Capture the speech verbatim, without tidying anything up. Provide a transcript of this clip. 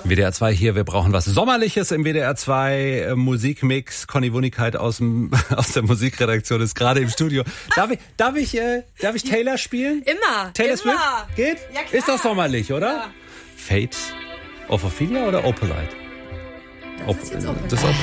W D R zwei hier, wir brauchen was Sommerliches im W D R zwei äh, Musikmix. Conny Wunickeit aus dem aus der Musikredaktion ist gerade im Studio. Darf ich darf ich äh, darf ich Taylor spielen? Immer. Taylor immer. Swift? Geht? Ja, klar. Ist doch sommerlich, oder? Ja. Fate of Ophelia oder Opalite? Das ist jetzt Opalite. Das ist